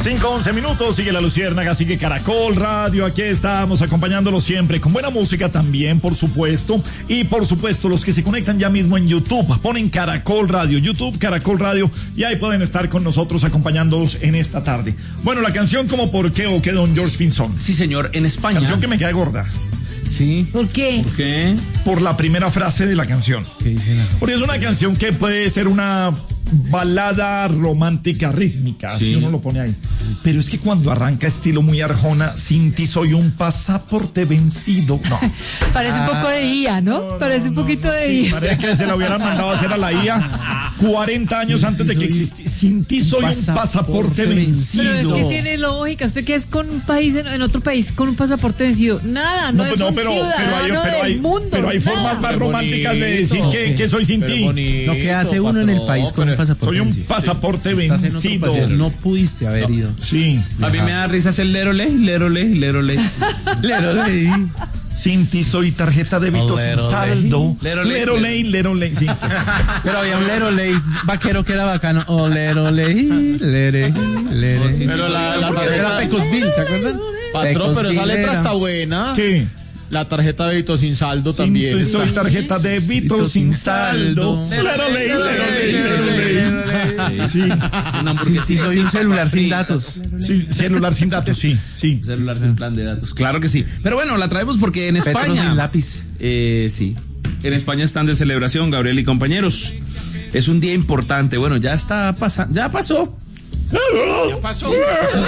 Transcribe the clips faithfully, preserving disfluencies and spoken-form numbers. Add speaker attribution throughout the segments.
Speaker 1: cinco, once minutos, sigue la Luciérnaga, sigue Caracol Radio, aquí estamos acompañándolos siempre con buena música también, por supuesto, y por supuesto los que se conectan ya mismo en YouTube, ponen Caracol Radio, YouTube, Caracol Radio, y ahí pueden estar con nosotros acompañándolos en esta tarde. Bueno, la canción como ¿Por qué o qué, don George Pinzón?
Speaker 2: Sí, señor, en España.
Speaker 1: Canción que me queda gorda.
Speaker 2: Sí.
Speaker 3: ¿Por qué?
Speaker 2: ¿Por qué?
Speaker 1: Por la primera frase de la canción.
Speaker 2: ¿Qué dice la...
Speaker 1: Porque es una canción que puede ser una balada romántica rítmica, sí. Así uno lo pone ahí. Pero es que cuando arranca estilo muy Arjona, sin ti soy un pasaporte vencido. No.
Speaker 3: Parece un poco de I A, ¿no? no, no Parece un poquito no, no, de
Speaker 1: sí,
Speaker 3: I A.
Speaker 1: Parece que se la hubieran mandado a hacer a la I A cuarenta años sin antes de que existiera. Sin ti soy un pasaporte, pasaporte vencido.
Speaker 3: Pero es que tiene lógica. ¿Usted qué es con un país, en, en otro país, con un pasaporte vencido? Nada, no, no es no, un pero, ciudadano pero hay, pero hay, del mundo.
Speaker 1: Pero hay
Speaker 3: nada.
Speaker 1: formas más románticas de decir que, que soy sin
Speaker 4: pero
Speaker 1: ti.
Speaker 4: Bonito,
Speaker 2: lo que hace uno en el país con un pasaporte
Speaker 1: soy un
Speaker 2: vencido.
Speaker 1: pasaporte
Speaker 2: sí.
Speaker 1: vencido.
Speaker 2: No pudiste haber
Speaker 1: no.
Speaker 2: ido.
Speaker 1: Sí.
Speaker 2: A mí me da risa hacer lerole, lerole, lerole. Lerole.
Speaker 1: Sin ti soy tarjeta de débito sin saldo.
Speaker 2: Lerole,
Speaker 1: lerole, sí.
Speaker 2: Pero había un lerole vaquero que era bacano. Oh, lerole, lere, lere.
Speaker 4: Pero la, la tarjeta
Speaker 2: era Pecosville, ¿se acuerdan?
Speaker 4: Patrón, pero esa letra está buena.
Speaker 1: ¿Qué?
Speaker 4: La tarjeta de débito sin saldo
Speaker 1: sin
Speaker 4: también.
Speaker 1: Sin soy tarjeta de débito sin saldo. Lerole, lerole, lerole. Sí.
Speaker 2: Sí, soy un celular sin datos.
Speaker 1: Sí, celular sin datos, sí, sí.
Speaker 2: Celular sin plan de datos. Claro que sí. Pero bueno, la traemos porque en España.
Speaker 5: Petro sin lápiz.
Speaker 2: Eh, sí. En España están de celebración, Gabriel y compañeros. Es un día importante. Bueno, ya está pasando. Ya pasó.
Speaker 4: Ya pasó. O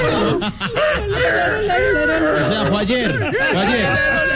Speaker 4: sea, fue ayer. Fue ayer.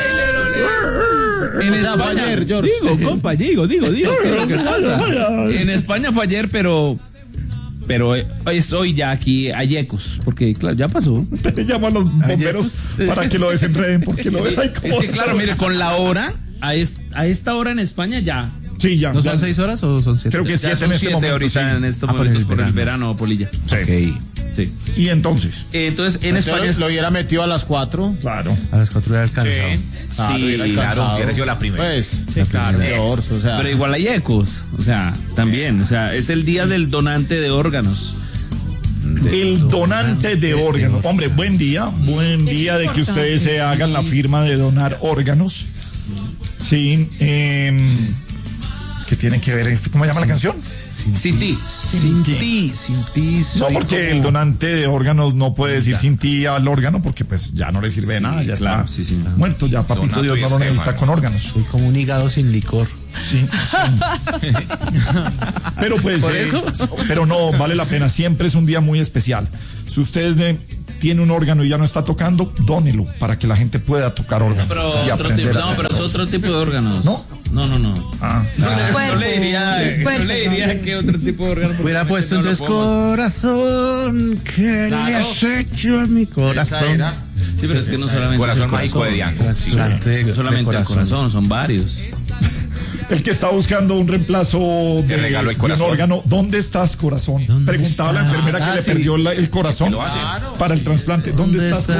Speaker 4: En España fue ayer, George.
Speaker 5: Digo, compa, digo, digo, digo. ¿Qué es lo que pasa?
Speaker 2: En España fue ayer, pero. Pero es hoy ya aquí a Yecos, porque claro, ya pasó.
Speaker 1: Te llamo a los bomberos para que lo desenreden, porque lo dejan como...
Speaker 2: Es que claro, mire, con la hora, a, es, a esta hora en España ya.
Speaker 1: Sí, ya.
Speaker 5: ¿No
Speaker 1: ya.
Speaker 5: son seis horas o son siete?
Speaker 1: Creo que
Speaker 2: ya
Speaker 1: siete
Speaker 2: son
Speaker 1: en este
Speaker 2: siete
Speaker 1: momento.
Speaker 2: ahorita
Speaker 1: Sí.
Speaker 2: en estos
Speaker 5: ah,
Speaker 2: momentos por el,
Speaker 5: por el
Speaker 2: verano, Polilla.
Speaker 1: Sí.
Speaker 5: Ok.
Speaker 2: Sí.
Speaker 1: Y entonces.
Speaker 2: Eh, entonces, en
Speaker 4: Entonces,
Speaker 2: España.
Speaker 4: lo hubiera metido a las cuatro.
Speaker 1: Claro.
Speaker 5: A las cuatro hubiera alcanzado.
Speaker 4: Claro,
Speaker 2: Sí,
Speaker 4: hubiera
Speaker 2: claro,
Speaker 4: alcanzado.
Speaker 6: hubiera sido la primera.
Speaker 4: Pues,
Speaker 2: Sí, claro.
Speaker 4: George, o sea.
Speaker 2: Pero igual hay ecos, o sea, también, o sea, es el día del donante de órganos.
Speaker 1: El donante de órganos. Hombre, buen día, buen día de que ustedes se hagan la firma de donar órganos. Sí, eh, ¿qué tiene que ver? ¿Cómo se llama la canción?
Speaker 2: Sin ti.
Speaker 5: Sin ti, sin ti.
Speaker 1: No,
Speaker 5: soy
Speaker 1: porque
Speaker 5: como...
Speaker 1: el donante de órganos no puede decir sin ti al órgano porque pues ya no le sirve de nada, ya
Speaker 2: claro,
Speaker 1: está
Speaker 2: sí, sí.
Speaker 1: muerto, ya papito
Speaker 6: Donato
Speaker 1: Dios
Speaker 6: y
Speaker 1: no lo
Speaker 6: Estefan.
Speaker 1: necesita con órganos.
Speaker 5: Soy como un hígado sin licor.
Speaker 1: Sí, sí. Pero pues,
Speaker 2: ¿Por
Speaker 1: eh,
Speaker 2: eso?
Speaker 1: pero no, vale la pena, siempre es un día muy especial. Si usted eh, tiene un órgano y ya no está tocando, dónelo para que la gente pueda tocar órganos.
Speaker 2: Pero
Speaker 1: y
Speaker 2: otro
Speaker 1: aprender
Speaker 2: tipo,
Speaker 1: a
Speaker 2: no,
Speaker 1: hacer.
Speaker 2: pero es otro tipo de órganos.
Speaker 1: ¿No?
Speaker 2: No, no, no.
Speaker 1: Ah,
Speaker 2: No, le,
Speaker 3: Cuerpo.
Speaker 2: no le diría,
Speaker 3: El
Speaker 2: no
Speaker 3: cuerpo,
Speaker 2: le diría
Speaker 3: no.
Speaker 2: que otro tipo de órgano.
Speaker 5: Hubiera puesto
Speaker 2: no lo
Speaker 5: entonces
Speaker 2: podemos.
Speaker 5: corazón que
Speaker 4: Claro.
Speaker 5: le has hecho a mi corazón.
Speaker 2: Sí, pero es que no solamente
Speaker 6: Corazón
Speaker 2: es el
Speaker 6: mágico de Diango.
Speaker 5: Trasplante de
Speaker 2: No solamente
Speaker 5: corazón.
Speaker 2: el corazón, son varios.
Speaker 1: el que está buscbuscando un reemplazo de,
Speaker 6: Te regalo el
Speaker 1: de un
Speaker 6: corazón.
Speaker 1: órgano, ¿dónde estás, corazón?
Speaker 5: ¿Dónde
Speaker 1: Preguntaba la
Speaker 5: estás?
Speaker 1: enfermera que
Speaker 5: Ah,
Speaker 1: le
Speaker 5: sí.
Speaker 1: perdió la- el corazón
Speaker 6: lo hace.
Speaker 1: para el trasplante. ¿Dónde,
Speaker 5: ¿Dónde
Speaker 1: estás,
Speaker 5: estás?